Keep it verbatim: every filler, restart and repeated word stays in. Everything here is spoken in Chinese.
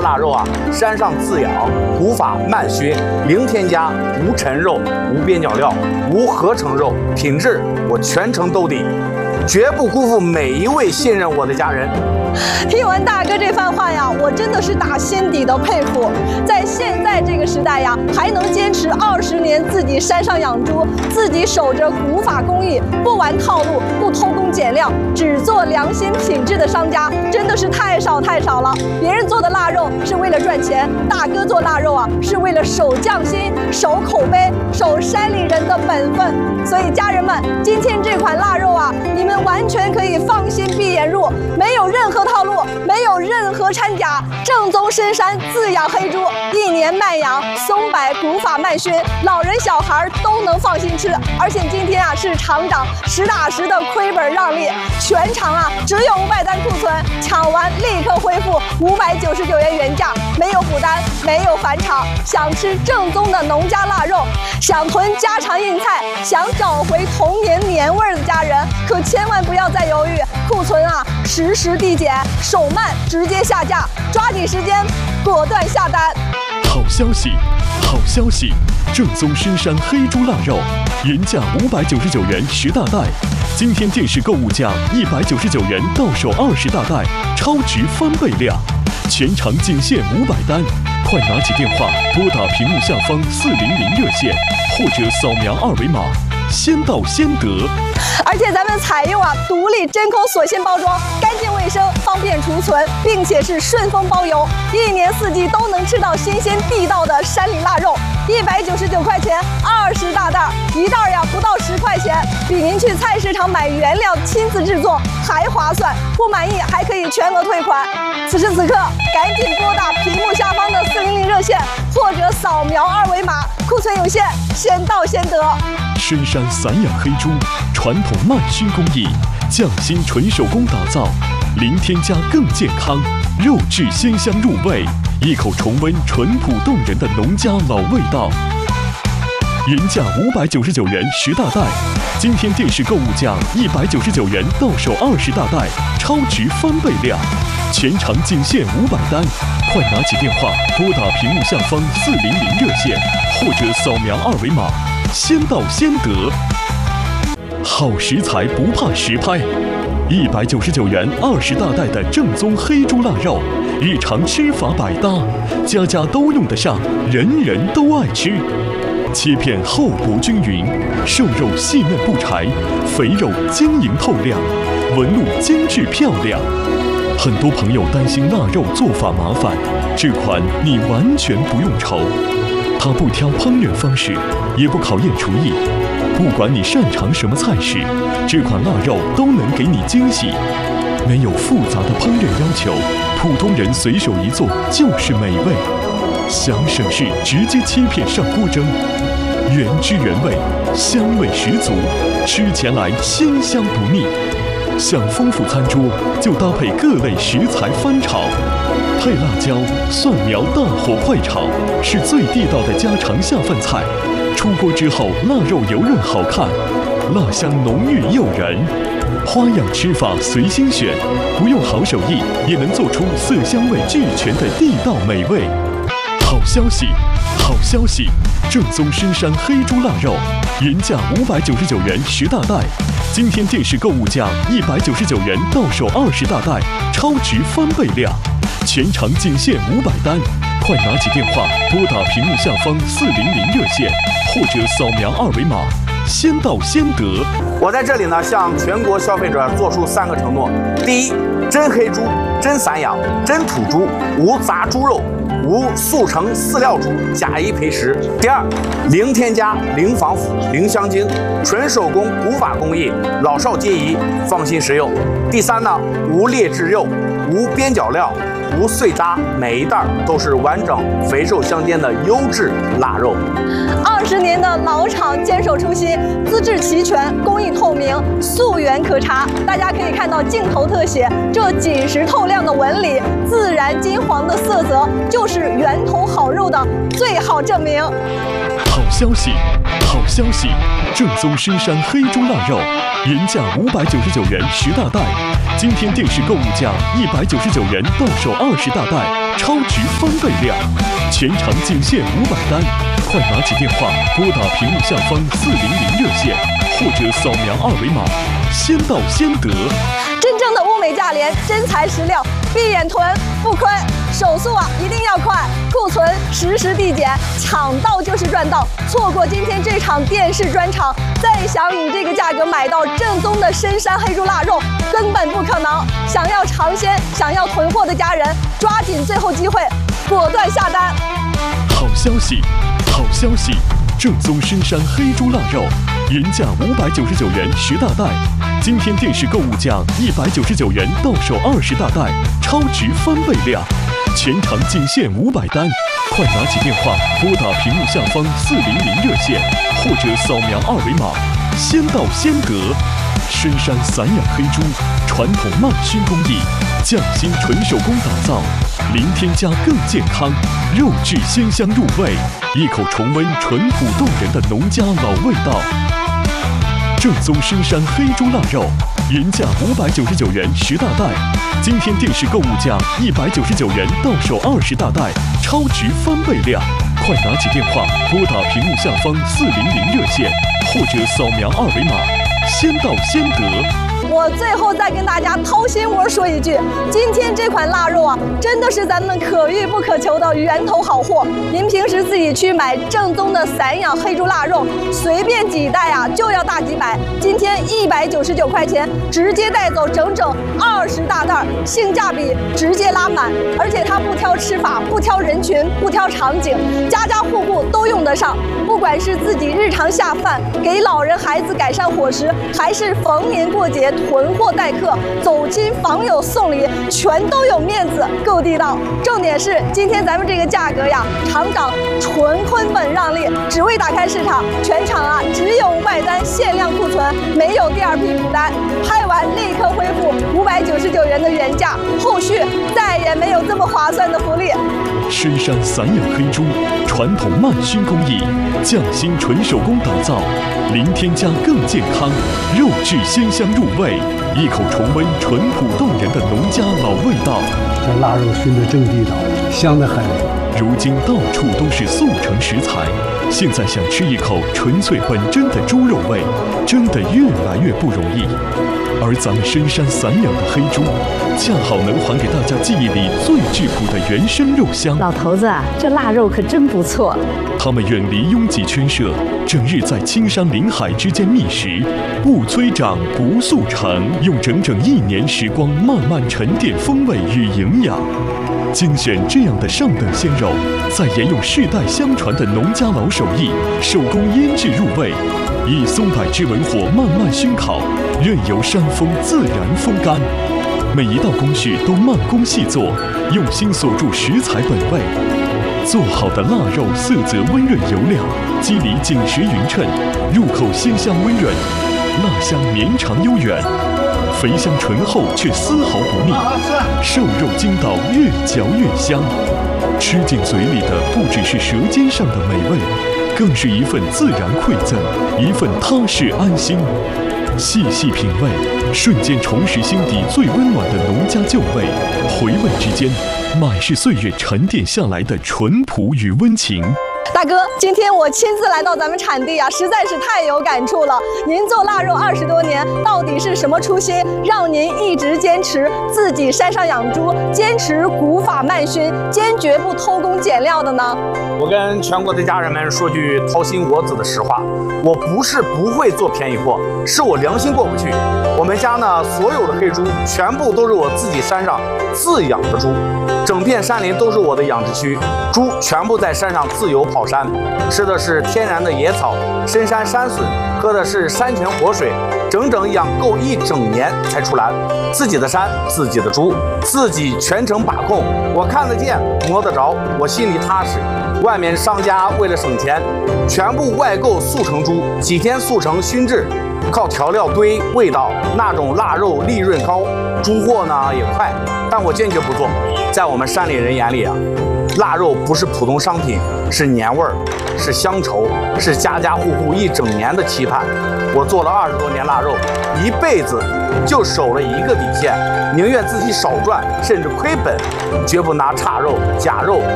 腊肉啊，山上自养，古法慢熏，零添加，无陈肉，无边角料，无合成肉，品质我全程兜底，绝不辜负每一位信任我的家人。 听完大哥这番话呀，我真的是打心底的佩服。在现在这个时代呀，还能坚持二十年自己山上养猪，自己守着古法工艺，不玩套路，不偷工减料，只做良心品质的商家，真的是太少太少了。别人做的腊肉是为了赚钱，大哥做腊肉啊，是为了守匠心、守口碑、守山里人的本分。所以家人们，今天这款腊肉啊，你们完全可以放心闭眼入，没有任何套路，没有任何掺假，正宗深山自养黑猪，一年慢养，松柏古法慢熏，老人小孩都能放心吃。而且今天啊是厂长实打实的亏本让利，全场啊只有五百单库存，抢完立刻恢复五百九十九元原价，没有补单，没有返场。想吃正宗的农家腊肉，想囤家常硬菜，想找回童年年味的家人，可千万不要再犹豫，库存啊实时递减，手慢直接下架，抓紧时间，果断下单。 好消息，好消息！正宗深山黑猪腊肉，原价五百九十九元十大袋，今天电视购物价一百九十九元到手二十大袋，超值翻倍量，全场仅限五百单，快拿起电话拨打屏幕下方四零零热线，或者扫描二维码，先到先得。 而且咱们采用啊独立真空锁芯包装，干净卫生，方便储存，并且是顺丰包邮，一年四季都能吃到新鲜地道的山里腊肉。一百九十九块钱二十大袋，一袋呀不到十块钱，比您去菜市场买原料亲自制作还划算。不满意还可以全额退款。此时此刻，赶紧拨打屏幕下方的四零零热线，或者扫描二维码，库存有限，先到先得。 深山散养黑猪，传统慢熏工艺，匠心纯手工打造，零添加更健康，肉质鲜香入味，一口重温淳朴动人的农家老味道。原价五百九十九元十大袋，今天电视购物价一百九十九元到手二十大袋，超值翻倍量，全场仅限五百单，快拿起电话拨打屏幕下方四零零热线，或者扫描二维码，先到先得。好食材不怕实拍，一百九十九元二十大袋的正宗黑猪腊肉，日常吃法百搭，家家都用得上，人人都爱吃。切片厚薄均匀，瘦肉细嫩不柴，肥肉晶莹透亮，纹路精致漂亮。很多朋友担心腊肉做法麻烦，这款你完全不用愁。它不挑烹饪方式，也不考验厨艺，不管你擅长什么菜式，这款腊肉都能给你惊喜。没有复杂的烹饪要求，普通人随手一做就是美味。想省事，直接切片上锅蒸，原汁原味，香味十足，吃起来鲜香不腻。想丰富餐桌，就搭配各类食材翻炒，配辣椒、蒜苗大火快炒，是最地道的家常下饭菜。出锅之后，腊肉油润好看，辣香浓郁诱人。花样吃法随心选，不用好手艺也能做出色香味俱全的地道美味。好消息，好消息！正宗深山黑猪腊肉，原价五百九十九元十大袋，今天电视购物价一百九十九元到手二十大袋，超值翻倍量，全场仅限五百单，快拿起电话拨打屏幕下方四零零热线，或者扫描二维码，先到先得。 我在这里呢，向全国消费者做出三个承诺：第一，真黑猪、真散养、真土猪，无杂猪肉，无速成饲料猪，假一赔十。第二，零添加、零防腐、零香精，纯手工古法工艺，老少皆宜，放心食用。第三呢，无劣质肉，无边角料，无碎渣，每一袋都是完整、肥瘦相间的优质腊肉。 二十年的老厂坚守初心，资质齐全，工艺透明，溯源可查。大家可以看到镜头特写，这紧实透亮的纹理，自然金黄的色泽，就是源头好肉的最好证明。 好消息，好消息！正宗深山黑猪腊肉，原价五百九十九元十大袋，今天电视购物价一百九十九元到手二十大袋， 超值翻倍量，全场仅限五百单，快拿起电话拨打屏幕下方四零零热线，或者扫描二维码，先到先得。 真正的物美价廉，真材实料，闭眼囤不亏，手速啊一定要快，库存实时递减，抢到就是赚到。错过今天这场电视专场，再想以这个价格买到正宗的深山黑猪腊肉，根本不可能。想要尝鲜、想要囤货的家人，抓紧最后机会，果断下单。 好消息，好消息！正宗深山黑猪腊肉，原价五百九十九元十大袋，今天电视购物价一百九十九元到手二十大袋，超值翻倍量，全场仅限五百单，快拿起电话拨打屏幕下方四零零热线，或者扫描二维码，先到先得。深山散养黑猪，传统慢熏工艺，匠心纯手工打造，零添加更健康，肉质鲜香入味，一口重温淳朴动人的农家老味道。正宗深山黑猪腊肉，原价五百九十九元十大袋，今天电视购物价一百九十九元到手二十大袋，超值翻倍量，快拿起电话拨打屏幕下方四零零热线，或者扫描二维码，先到先得。 我最后再跟大家掏心窝说一句，今天这款腊肉啊，真的是咱们可遇不可求的源头好货。您平时自己去买正宗的散养黑猪腊肉，随便几袋啊就要大几百，今天一百九十九块钱直接带走整整二十大袋，性价比直接拉满。而且它不挑吃法，不挑人群，不挑场景，家家户户都用得上。不管是自己日常下饭，给老人孩子改善伙食，还是逢年过节囤货待客，走亲访友送礼，全都有面子，够地道。重点是今天咱们这个价格呀，厂长纯坤本让利，只为打开市场，全场啊只有五百单限量库存，没有第二批补单，拍完立刻恢复五百九十九元的原价，后续再也没有这么划算的福利。 深山散养黑猪，传统慢熏工艺，匠心纯手工打造，零添加更健康，肉质鲜香入味，一口重温淳朴动人的农家老味道。 这腊肉熏得正地道，香得很。 如今到处都是速成食材，现在想吃一口纯粹本真的猪肉味，真的越来越不容易。而咱们深山散养的黑猪，恰好能还给大家记忆里最质朴的原生肉香。 老头子啊，这腊肉可真不错。 他们远离拥挤圈舍，整日在青山林海之间觅食，不催长不速成，用整整一年时光慢慢沉淀风味与营养。精选这样的上等鲜肉，再沿用世代相传的农家老手艺，手工腌制入味，以松柏之文火慢慢熏烤，任由山风自然风干。每一道工序都慢工细作，用心锁住食材本味。做好的腊肉色泽温润油亮，肌理紧实匀称，入口鲜香温润，腊香绵长悠远，肥香醇厚却丝毫不腻，瘦肉筋道越嚼越香。吃进嘴里的不只是舌尖上的美味，更是一份自然馈赠，一份踏实安心。细细品味，瞬间重拾心底最温暖的农家旧味，回味之间，满是岁月沉淀下来的淳朴与温情。 大哥，今天我亲自来到咱们产地啊，实在是太有感触了。您做腊肉二十多年，到底是什么初心，让您一直坚持自己山上养猪，坚持古法慢熏，坚决不偷工减料的呢？ 我跟全国的家人们说句掏心窝子的实话，我不是不会做便宜货，是我良心过不去。我们家呢，所有的黑猪全部都是我自己山上自养的猪，整片山林都是我的养殖区，猪全部在山上自由跑山，吃的是天然的野草、深山山笋，喝的是山泉活水，整整养够一整年才出栏。自己的山，自己的猪，自己全程把控，我看得见，摸得着，我心里踏实。外面商家为了省钱，全部外购速成猪，几天速成熏制，靠调料堆味道，那种腊肉利润高，猪货呢也快，但我坚决不做。在我们山里人眼里啊， 腊肉不是普通商品，是年味儿，是乡愁，是家家户户一整年的期盼。我做了二十多年腊肉，一辈子就守了一个底线，宁愿自己少赚甚至亏本，绝不拿差肉、假肉